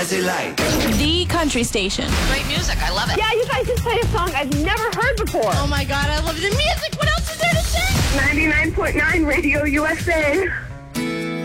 What's it like? The country station. Great music. I love it. Yeah, you guys just played a song I've never heard before. Oh my God, I love the music. What else is there to say? 99.9 Radio USA.